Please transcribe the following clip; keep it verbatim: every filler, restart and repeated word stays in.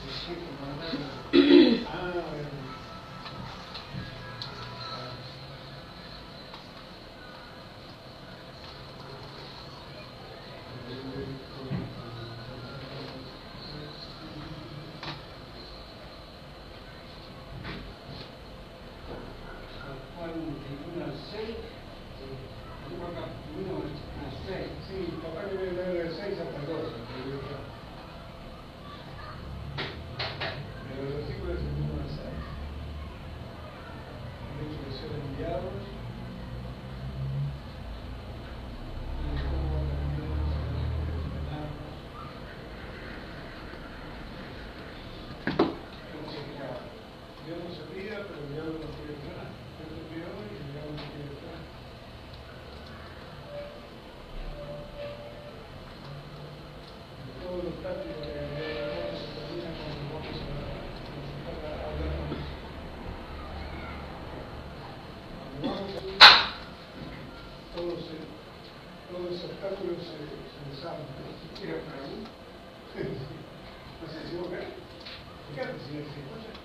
Ah, bueno. Sí, papá que viene de seis hasta doce. Pero los versículos del uno al seis. El hecho de ser enviados y cómo también se nos quiere frenarnos. Entonces, claro, Dios nos envía, pero el diablo nos quiere frenar. Dios nos envió y el diablo nos quiere frenar. Todos los tácticos de la se terminan cuando vamos a hablar con Dios. Cuando vamos a todos, todos los obstáculos se, se desarman. ¿Quieres para mí? No sé si vos querés. Fíjate si es así.